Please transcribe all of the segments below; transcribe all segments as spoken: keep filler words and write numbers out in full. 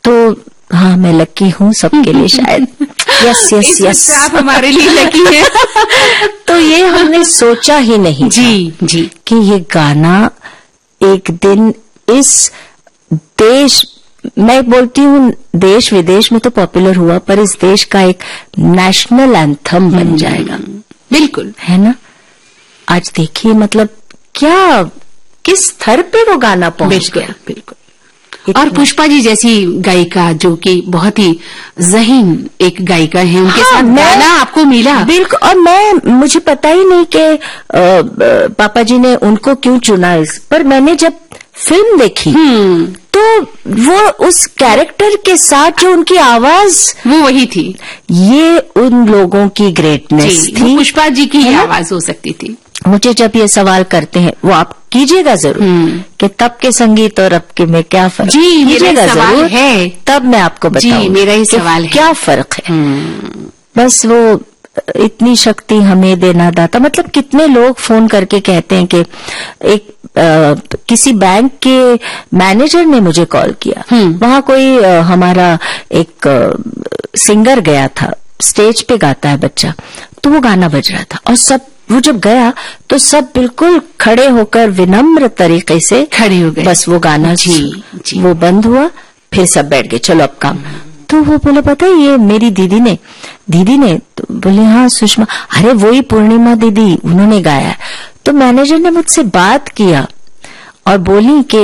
तो हाँ, मैं लकी हूँ सबके लिए शायद। यस यस यस, आप हमारे लिए लकी हैं। तो ये हमने सोचा ही नहीं जी जी कि ये गाना एक दिन इस देश, मैं बोलती हूँ देश विदेश में तो पॉपुलर हुआ, पर इस देश का एक नेशनल एंथम बन जाएगा। बिल्कुल, है ना। आज देखिए मतलब क्या, किस स्तर पे वो गाना पहुंच गया। बिल्कुल। और पुष्पा जी जैसी गायिका जो कि बहुत ही ज़हीन एक गायिका है, उनके हाँ, साथ गाना आपको मिला। बिल्कुल। और मैं, मुझे पता ही नहीं कि पापा जी ने उनको क्यों चुना इस पर। मैंने जब फिल्म देखी तो वो उस कैरेक्टर के साथ जो उनकी आवाज, वो वही थी। ये उन लोगों की ग्रेटनेस थी। पुष्पा जी की ही आवाज हो सकती थी। मुझे जब ये सवाल करते हैं, वो आप कीजिएगा जरूर कि तब के संगीत और अब के में क्या फर्क। जी, मेरा सवाल है, तब मैं आपको बताऊं। जी, मेरा ही सवाल है, क्या फर्क है। बस वो इतनी शक्ति हमें देना दाता। मतलब कितने लोग फोन करके कहते हैं कि एक आ, किसी बैंक के मैनेजर ने मुझे कॉल किया, वहां कोई आ, हमारा एक आ, सिंगर गया था, स्टेज पे गाता है बच्चा, तो वो गाना बज रहा था और सब, वो जब गया तो सब बिल्कुल खड़े होकर विनम्र तरीके से खड़े हो गए। बस वो गाना जी, जी। वो बंद हुआ, फिर सब बैठ गए, चलो अब काम। तो वो बोला पता है ये मेरी दीदी ने दीदी ने तो बोले हाँ सुषमा, अरे वही पूर्णिमा दीदी, उन्होंने गाया। तो मैनेजर ने मुझसे बात किया और बोली कि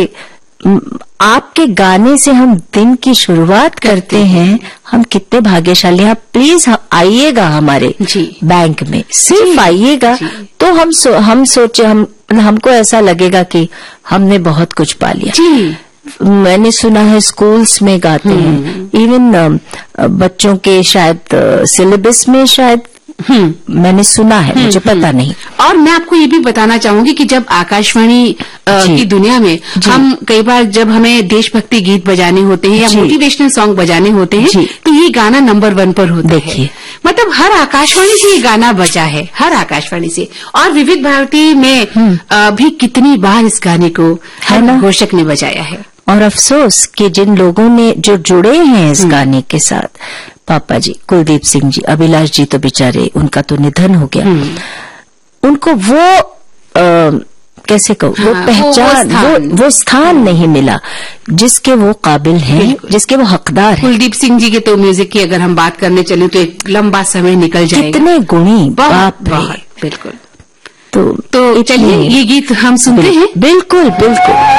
आपके गाने से हम दिन की शुरुआत करते हैं, हम कितने भाग्यशाली हैं, आप प्लीज आइएगा हमारे बैंक में, सिर्फ आइएगा। तो हम सो, हम सोचे, हम हमको ऐसा लगेगा कि हमने बहुत कुछ पा लिया। मैंने सुना है स्कूल्स में गाते हैं, इवन बच्चों के शायद सिलेबस में शायद मैंने सुना है, मुझे पता नहीं। और मैं आपको ये भी बताना चाहूंगी कि जब आकाशवाणी की दुनिया में हम कई बार जब हमें देशभक्ति गीत बजाने होते हैं या मोटिवेशनल सॉन्ग बजाने होते हैं, तो ये गाना नंबर वन पर होता है। मतलब हर आकाशवाणी से ये गाना बजा है, हर आकाशवाणी से। और विविध भारती में भी कितनी बार इस गाने को हर घोषक ने बजाया है। और अफसोस कि जिन लोगों ने जो जुड़े हैं इस गाने के साथ, पापा जी, कुलदीप सिंह जी, अभिलाष जी, तो बेचारे उनका तो निधन हो गया, उनको वो आ, कैसे कहूँ, वो पहचान, वो वो, वो स्थान नहीं मिला जिसके वो काबिल हैं, जिसके वो हकदार हैं। कुलदीप सिंह जी के तो म्यूजिक की अगर हम बात करने चले तो एक लंबा समय निकल जाएगा। कितने गुणी, बाप रे। बिल्कुल। तो, तो चलिए ये गीत हम सुनते हैं। बिल्कुल बिल्कुल।